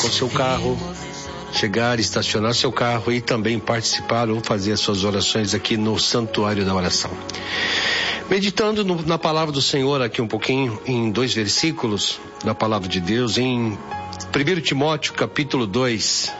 com seu carro, chegar, estacionar seu carro e também participar ou fazer as suas orações aqui no Santuário da Oração. Meditando na palavra do Senhor aqui um pouquinho, em 2 versículos da palavra de Deus, em 1 Timóteo capítulo 2,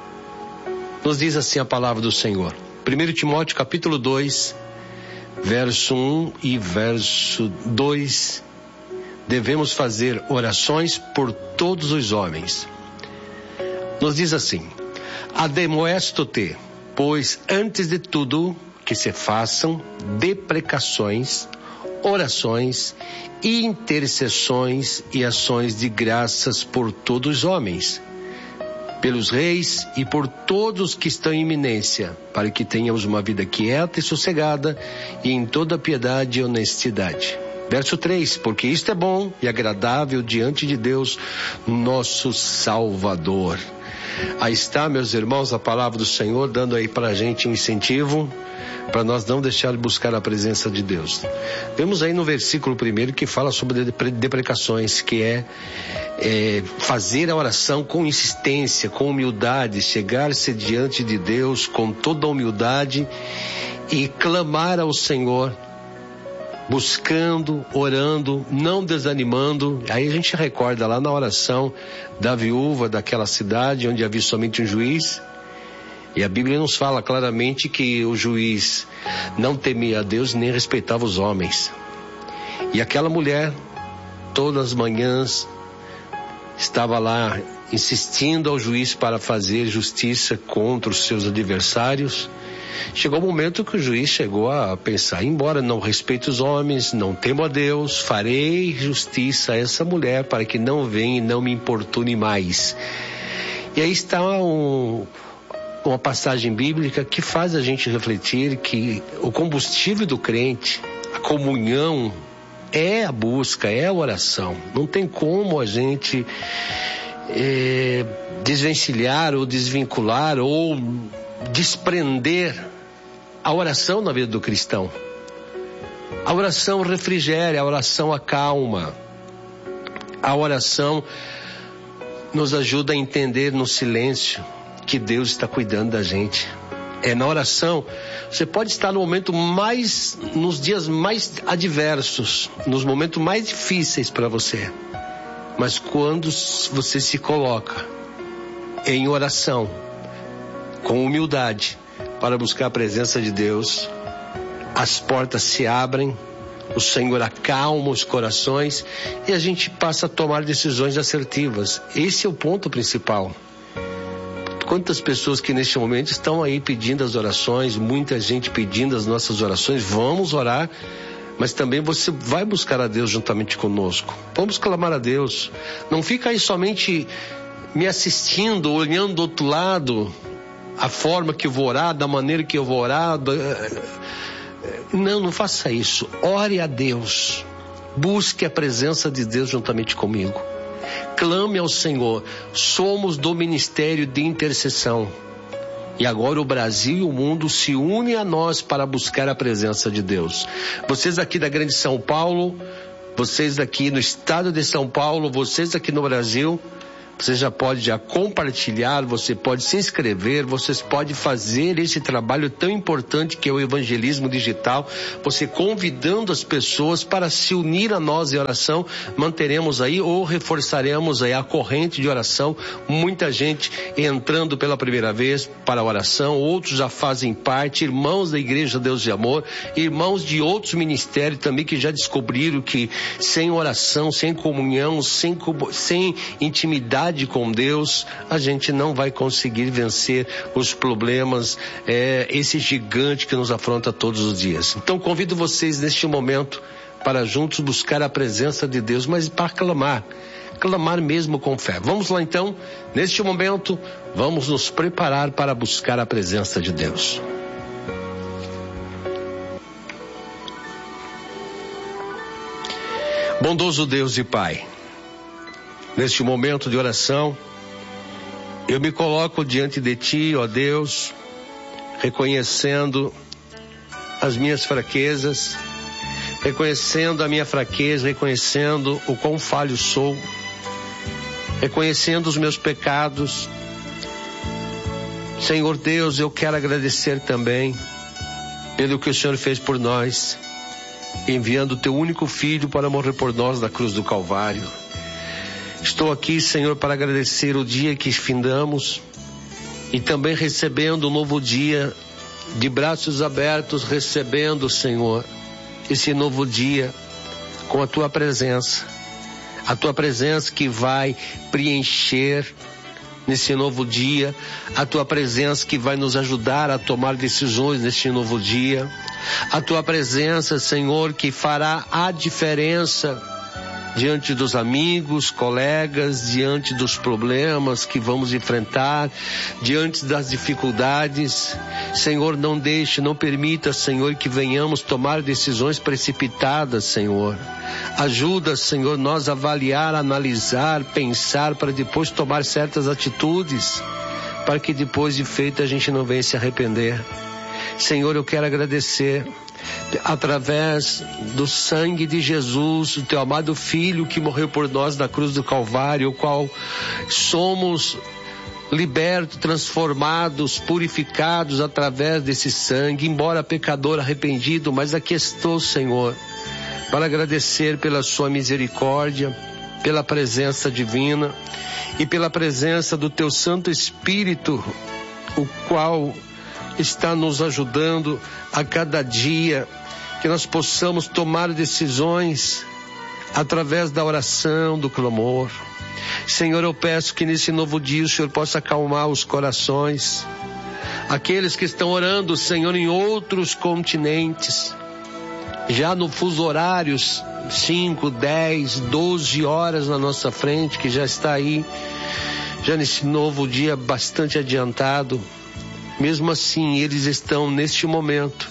nos diz assim a palavra do Senhor. 1 Timóteo capítulo 2, verso 1 e verso 2, devemos fazer orações por todos os homens. Nos diz assim: ademoesto-te, pois antes de tudo que se façam deprecações, orações e intercessões e ações de graças por todos os homens, pelos reis e por todos que estão em iminência, para que tenhamos uma vida quieta e sossegada e em toda piedade e honestidade. Verso 3, porque isto é bom e agradável diante de Deus, nosso Salvador. Aí está, meus irmãos, a palavra do Senhor, dando aí para a gente um incentivo, para nós não deixar de buscar a presença de Deus. Vemos aí no versículo 1 que fala sobre deprecações, que é fazer a oração com insistência, com humildade, chegar-se diante de Deus com toda a humildade e clamar ao Senhor, buscando, orando, não desanimando. Aí a gente recorda lá na oração da viúva daquela cidade onde havia somente um juiz, e a Bíblia nos fala claramente que o juiz não temia a Deus nem respeitava os homens. E aquela mulher, todas as manhãs, estava lá insistindo ao juiz para fazer justiça contra os seus adversários. Chegou o momento que o juiz chegou a pensar: embora não respeite os homens, não temo a Deus, farei justiça a essa mulher para que não venha e não me importune mais. E aí está uma passagem bíblica que faz a gente refletir que o combustível do crente, a comunhão, é a busca, é a oração. Não tem como a gente desvencilhar ou desvincular ou desprender a oração na vida do cristão. A oração refrigera, a oração acalma, a oração nos ajuda a entender no silêncio que Deus está cuidando da gente. É na oração, você pode estar nos dias mais adversos, nos momentos mais difíceis para você, mas quando você se coloca em oração, com humildade, para buscar a presença de Deus, as portas se abrem, o Senhor acalma os corações e a gente passa a tomar decisões assertivas. Esse é o ponto principal. Quantas pessoas que neste momento estão aí pedindo as orações, muita gente pedindo as nossas orações. Vamos orar, mas também você vai buscar a Deus juntamente conosco. Vamos clamar a Deus. Não fica aí somente me assistindo, olhando do outro lado, a forma que eu vou orar, da maneira que eu vou orar. Não faça isso. Ore a Deus. Busque a presença de Deus juntamente comigo. Clame ao Senhor. Somos do ministério de intercessão. E agora o Brasil e o mundo se unem a nós para buscar a presença de Deus. Vocês aqui da Grande São Paulo, vocês aqui no estado de São Paulo, vocês aqui no Brasil, você já pode compartilhar, você pode se inscrever, vocês podem fazer esse trabalho tão importante que é o evangelismo digital, você convidando as pessoas para se unir a nós em oração. Manteremos aí ou reforçaremos aí a corrente de oração, muita gente entrando pela primeira vez para a oração, outros já fazem parte, irmãos da Igreja Deus de Amor, irmãos de outros ministérios também que já descobriram que sem oração, sem comunhão, sem intimidade com Deus, a gente não vai conseguir vencer os problemas, esse gigante que nos afronta todos os dias. Então convido vocês neste momento para juntos buscar a presença de Deus, mas para clamar mesmo com fé. Vamos lá então, neste momento, vamos nos preparar para buscar a presença de Deus. Bondoso Deus e Pai, neste momento de oração, eu me coloco diante de Ti, ó Deus, reconhecendo as minhas fraquezas, reconhecendo a minha fraqueza, reconhecendo o quão falho sou, reconhecendo os meus pecados. Senhor Deus, eu quero agradecer também pelo que o Senhor fez por nós, enviando o teu único filho para morrer por nós na cruz do Calvário. Estou aqui, Senhor, para agradecer o dia que findamos e também recebendo um novo dia de braços abertos, recebendo, Senhor, esse novo dia com a tua presença que vai preencher nesse novo dia, a tua presença que vai nos ajudar a tomar decisões neste novo dia, a tua presença, Senhor, que fará a diferença diante dos amigos, colegas, diante dos problemas que vamos enfrentar, diante das dificuldades. Senhor, não permita, Senhor, que venhamos tomar decisões precipitadas, Senhor. Ajuda, Senhor, nós a avaliar, analisar, pensar, para depois tomar certas atitudes, para que depois de feito a gente não venha se arrepender. Senhor, eu quero agradecer através do sangue de Jesus, o teu amado Filho que morreu por nós na cruz do Calvário, o qual somos libertos, transformados, purificados através desse sangue, embora pecador arrependido, mas aqui estou, Senhor, para agradecer pela sua misericórdia, pela presença divina e pela presença do teu Santo Espírito, o qual está nos ajudando a cada dia, que nós possamos tomar decisões através da oração, do clamor. Senhor, eu peço que nesse novo dia o Senhor possa acalmar os corações, aqueles que estão orando, Senhor, em outros continentes, já no fuso horários 5, 10, 12 horas na nossa frente, que já está aí, já nesse novo dia bastante adiantado. Mesmo assim, eles estão neste momento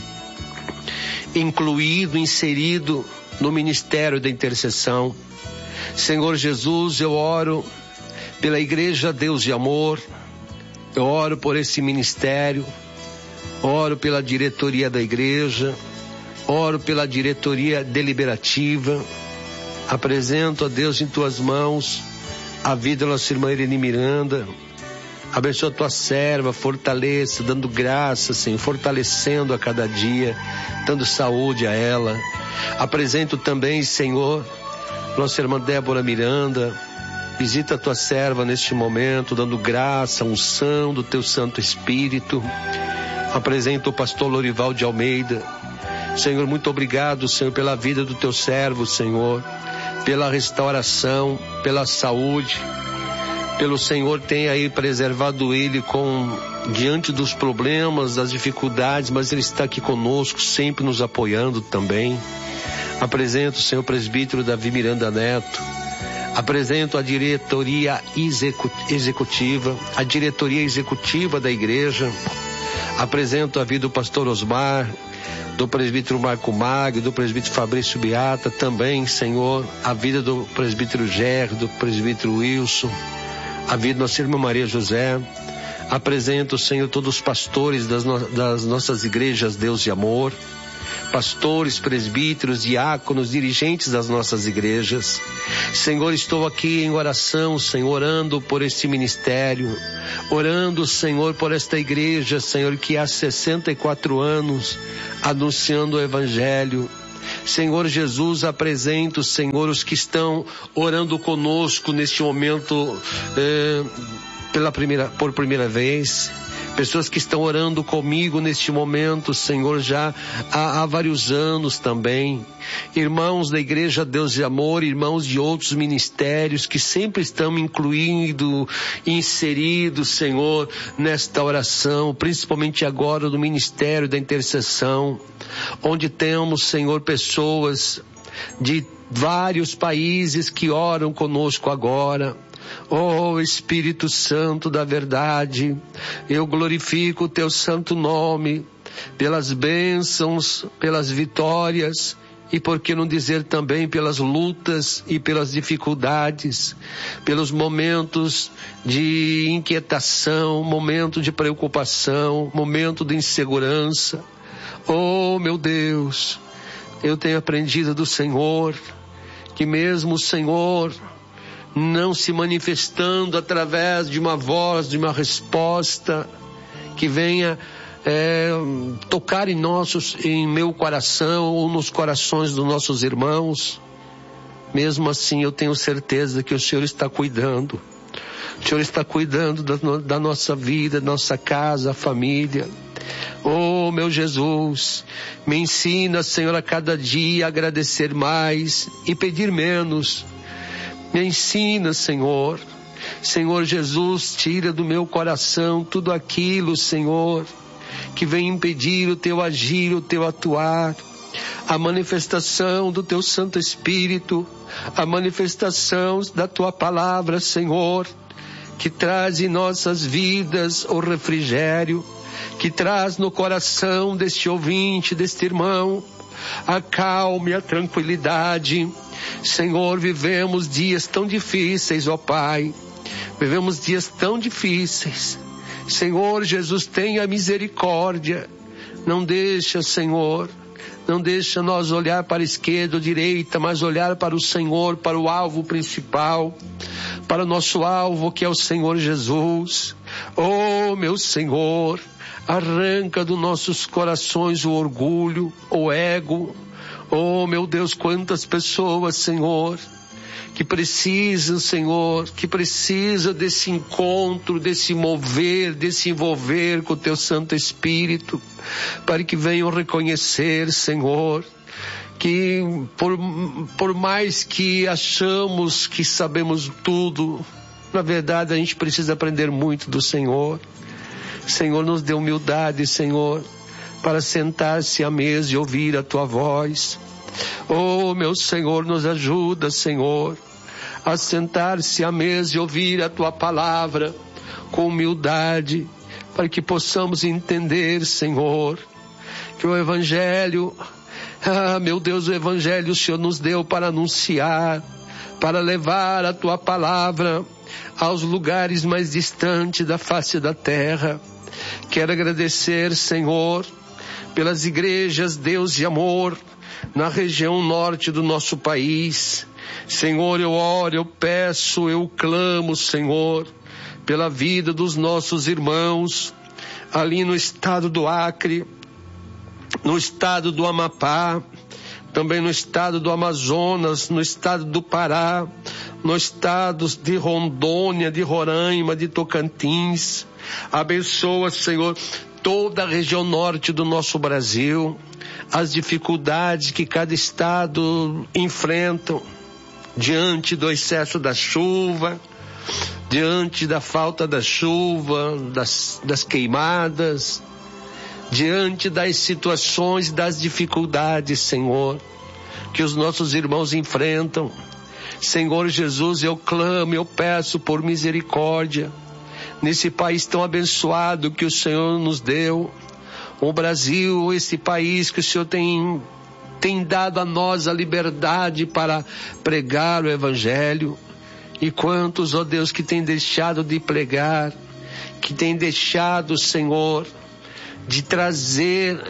inserido no ministério da intercessão. Senhor Jesus, eu oro pela Igreja Deus de Amor, eu oro por esse ministério, oro pela diretoria da igreja, oro pela diretoria deliberativa. Apresento a Deus em tuas mãos a vida da nossa irmã Irene Miranda. Abençoa a tua serva, fortaleça, dando graça, Senhor, fortalecendo a cada dia, dando saúde a ela. Apresento também, Senhor, nossa irmã Débora Miranda. Visita a tua serva neste momento, dando graça, unção do teu Santo Espírito. Apresento o pastor Lorival de Almeida. Senhor, muito obrigado, Senhor, pela vida do teu servo, Senhor, pela restauração, pela saúde. Pelo Senhor tem aí preservado ele diante dos problemas, das dificuldades, mas ele está aqui conosco, sempre nos apoiando também. Apresento o Senhor presbítero Davi Miranda Neto. Apresento a diretoria executiva, a diretoria executiva da igreja. Apresento a vida do pastor Osmar, do presbítero Marco Magno, do presbítero Fabrício Beata, também, Senhor, a vida do presbítero Gerro, do presbítero Wilson, a vida da nossa irmã Maria José. Apresento, Senhor, todos os pastores das nossas igrejas Deus de Amor, pastores, presbíteros, diáconos, dirigentes das nossas igrejas. Senhor, estou aqui em oração, Senhor, orando por este ministério, orando, Senhor, por esta igreja, Senhor, que há 64 anos anunciando o Evangelho. Senhor Jesus, apresento, Senhor, os que estão orando conosco neste momento por primeira vez. Pessoas que estão orando comigo neste momento, Senhor, já há vários anos também. Irmãos da Igreja Deus de Amor, irmãos de outros ministérios que sempre estão inseridos, Senhor, nesta oração, principalmente agora no Ministério da Intercessão, onde temos, Senhor, pessoas de vários países que oram conosco agora. Oh Espírito Santo da verdade, eu glorifico o teu santo nome pelas bênçãos, pelas vitórias e por que não dizer também pelas lutas e pelas dificuldades, pelos momentos de inquietação, momento de preocupação, momento de insegurança. Oh meu Deus, eu tenho aprendido do Senhor que mesmo o Senhor não se manifestando através de uma voz, de uma resposta que venha tocar em meu coração ou nos corações dos nossos irmãos. Mesmo assim, eu tenho certeza que o Senhor está cuidando. O Senhor está cuidando da nossa vida, da nossa casa, família. Oh, meu Jesus, me ensina, Senhor, a cada dia a agradecer mais e pedir menos. Me ensina, Senhor. Senhor Jesus, tira do meu coração tudo aquilo, Senhor, que vem impedir o teu agir, o teu atuar, a manifestação do teu Santo Espírito, a manifestação da tua palavra, Senhor, que traz em nossas vidas o refrigério, que traz no coração deste ouvinte, deste irmão, a calma e a tranquilidade. Senhor, vivemos dias tão difíceis, ó Pai, vivemos dias tão difíceis. Senhor Jesus, tenha misericórdia, não deixa, Senhor, não deixa nós olhar para a esquerda ou direita, mas olhar para o Senhor, para o alvo principal, para o nosso alvo que é o Senhor Jesus. Oh, meu Senhor, arranca dos nossos corações o orgulho, o ego. Oh, meu Deus, quantas pessoas, Senhor, que precisam, Senhor, que precisa desse encontro, desse mover, desse envolver com o teu Santo Espírito, para que venham reconhecer, Senhor, que por mais que achamos que sabemos tudo, na verdade a gente precisa aprender muito do Senhor. Senhor, nos dê humildade, Senhor, para sentar-se à mesa e ouvir a tua voz. Oh, meu Senhor, nos ajuda, Senhor, a sentar-se à mesa e ouvir a tua palavra com humildade, para que possamos entender, Senhor, que o Evangelho, meu Deus, o Evangelho o Senhor nos deu para anunciar, para levar a tua palavra aos lugares mais distantes da face da terra. Quero agradecer, Senhor, pelas igrejas Deus de Amor na região norte do nosso país. Senhor, eu oro, eu peço, eu clamo, Senhor, pela vida dos nossos irmãos ali no estado do Acre, no estado do Amapá, também no estado do Amazonas, no estado do Pará, no estado de Rondônia, de Roraima, de Tocantins. Abençoa, Senhor, toda a região norte do nosso Brasil, as dificuldades que cada estado enfrenta diante do excesso da chuva, diante da falta da chuva, das queimadas, diante das situações, das dificuldades, Senhor, que os nossos irmãos enfrentam. Senhor Jesus, eu clamo, eu peço por misericórdia nesse país tão abençoado que o Senhor nos deu, o Brasil, esse país que o Senhor tem dado a nós a liberdade para pregar o Evangelho. E quantos, ó Deus, que têm deixado de pregar, que têm deixado, Senhor, de trazer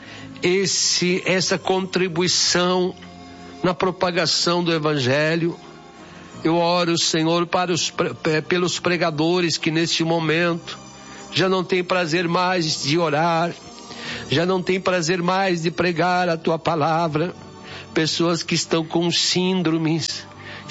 essa contribuição na propagação do Evangelho. Eu oro, Senhor, pelos pregadores que neste momento já não têm prazer mais de orar, já não têm prazer mais de pregar a tua palavra. Pessoas que estão com síndromes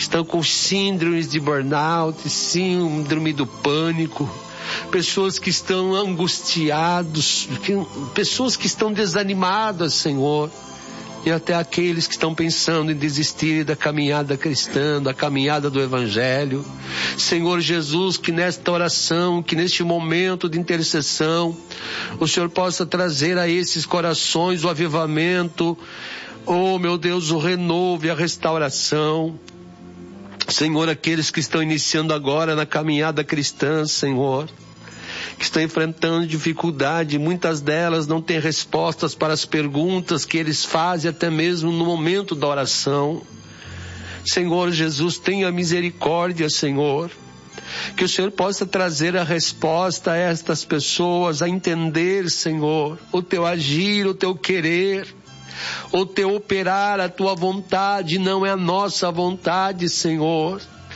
de burnout, síndrome do pânico, pessoas que estão angustiados, pessoas que estão desanimadas, Senhor, e até aqueles que estão pensando em desistir da caminhada cristã, da caminhada do Evangelho. Senhor Jesus, que nesta oração, que neste momento de intercessão, o Senhor possa trazer a esses corações o avivamento, oh meu Deus, o renovo e a restauração. Senhor, aqueles que estão iniciando agora na caminhada cristã, Senhor, que estão enfrentando dificuldade, muitas delas não têm respostas para as perguntas que eles fazem até mesmo no momento da oração. Senhor Jesus, tenha misericórdia, Senhor, que o Senhor possa trazer a resposta a estas pessoas, a entender, Senhor, o teu agir, o teu querer, o teu operar, a tua vontade não é a nossa vontade, Senhor.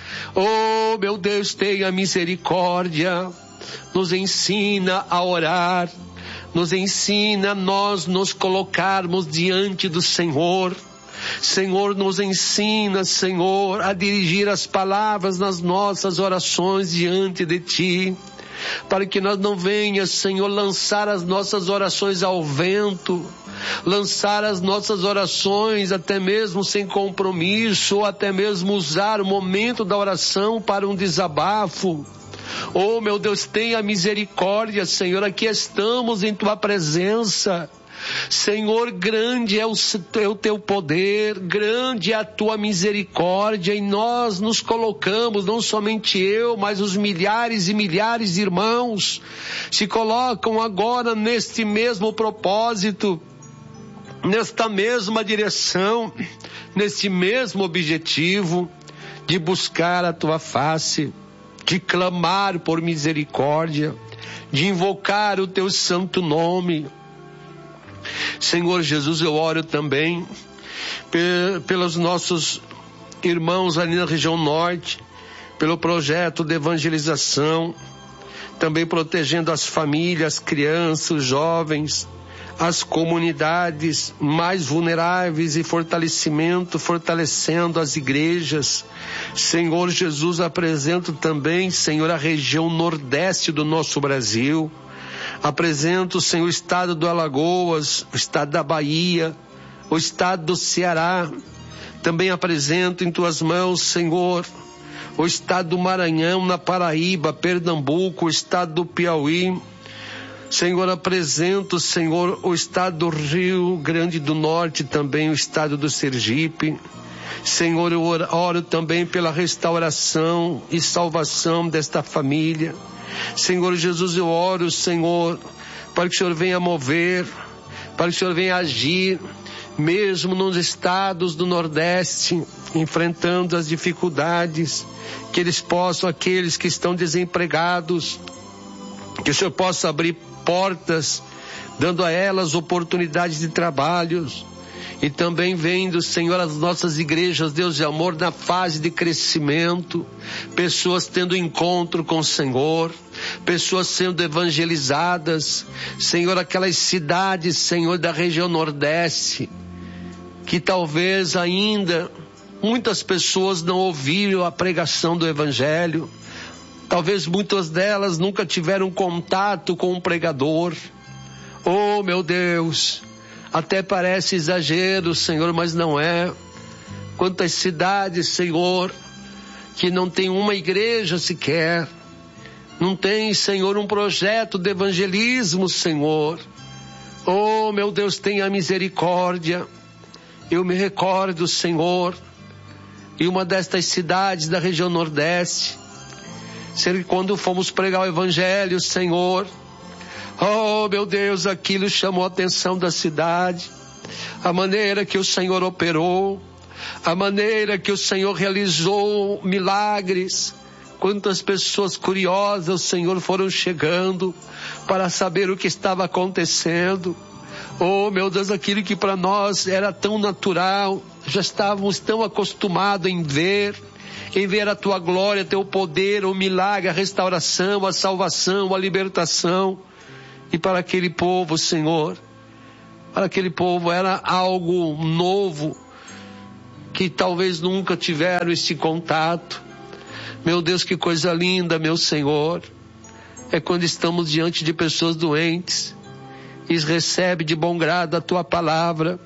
Oh, meu Deus, tenha misericórdia. Nos ensina a orar. Nos ensina a nós nos colocarmos diante do Senhor. Senhor, nos ensina, Senhor, a dirigir as palavras nas nossas orações diante de Ti, para que nós não venhamos, Senhor, lançar as nossas orações ao vento, lançar as nossas orações até mesmo sem compromisso, ou até mesmo usar o momento da oração para um desabafo. Oh, meu Deus, tenha misericórdia, Senhor, aqui estamos em Tua presença. Senhor, grande é o Teu poder, grande é a Tua misericórdia, e nós nos colocamos, não somente eu, mas os milhares e milhares de irmãos se colocam agora neste mesmo propósito, nesta mesma direção, neste mesmo objetivo de buscar a Tua face, de clamar por misericórdia, de invocar o Teu santo nome. Senhor Jesus, eu oro também pelos nossos irmãos ali na região norte, pelo projeto de evangelização, também protegendo as famílias, crianças, jovens, as comunidades mais vulneráveis e fortalecendo as igrejas. Senhor Jesus, apresento também, Senhor, a região nordeste do nosso Brasil. Apresento, Senhor, o estado do Alagoas, o estado da Bahia, o estado do Ceará. Também apresento em Tuas mãos, Senhor, o estado do Maranhão, na Paraíba, Pernambuco, o estado do Piauí. Senhor, apresento, Senhor, o estado do Rio Grande do Norte, também o estado do Sergipe. Senhor, eu oro também pela restauração e salvação desta família. Senhor Jesus, eu oro, Senhor, para que o Senhor venha mover, para que o Senhor venha agir, mesmo nos estados do Nordeste, enfrentando as dificuldades, que eles possam, aqueles que estão desempregados, que o Senhor possa abrir portas, dando a elas oportunidades de trabalhos, e também vendo, Senhor, as nossas igrejas, Deus de amor, na fase de crescimento, pessoas tendo encontro com o Senhor, pessoas sendo evangelizadas, Senhor, aquelas cidades, Senhor, da região Nordeste, que talvez ainda muitas pessoas não ouviram a pregação do Evangelho, talvez muitas delas nunca tiveram contato com um pregador. Oh, meu Deus, até parece exagero, Senhor, mas não é. Quantas cidades, Senhor, que não tem uma igreja sequer, não tem, Senhor, um projeto de evangelismo, Senhor. Oh, meu Deus, tenha misericórdia. Eu me recordo, Senhor, em uma destas cidades da região Nordeste, quando fomos pregar o Evangelho, Senhor, oh, meu Deus, aquilo chamou a atenção da cidade, a maneira que o Senhor operou, a maneira que o Senhor realizou milagres. Quantas pessoas curiosas, Senhor, foram chegando para saber o que estava acontecendo. Oh, meu Deus, aquilo que para nós era tão natural, já estávamos tão acostumados em ver a Tua glória, Teu poder, o milagre, a restauração, a salvação, a libertação. E para aquele povo, Senhor, para aquele povo era algo novo, que talvez nunca tiveram esse contato. Meu Deus, que coisa linda, meu Senhor, é quando estamos diante de pessoas doentes, e recebe de bom grado a Tua palavra,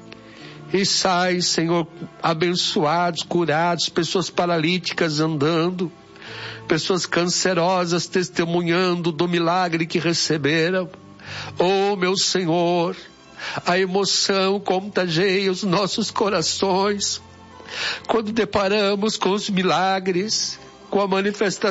e sai, Senhor, abençoados, curados, pessoas paralíticas andando, pessoas cancerosas testemunhando do milagre que receberam. Oh, meu Senhor, a emoção contagia os nossos corações quando deparamos com os milagres, com a manifestação